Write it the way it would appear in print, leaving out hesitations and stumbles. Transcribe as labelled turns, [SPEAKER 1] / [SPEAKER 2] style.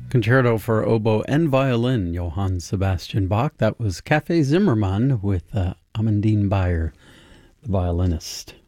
[SPEAKER 1] Concerto for oboe and violin, Johann Sebastian Bach. That was Café Zimmermann with Amandine Bayer, the violinist.